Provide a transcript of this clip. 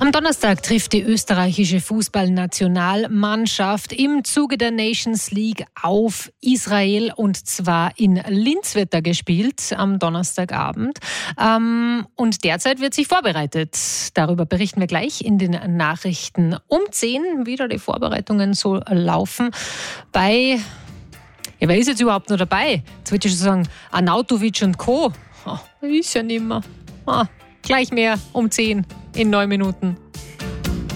Am Donnerstag trifft die österreichische Fußballnationalmannschaft im Zuge der Nations League auf Israel, und zwar in Linz wird da gespielt am Donnerstagabend. Und derzeit wird sich vorbereitet. Darüber berichten wir gleich in den Nachrichten um 10, wie da die Vorbereitungen so laufen. Wer ist jetzt überhaupt noch dabei? Jetzt würde ich schon sagen, Arnautovic und Co. Ist ja nimmer. Gleich mehr um 10 in 9 Minuten.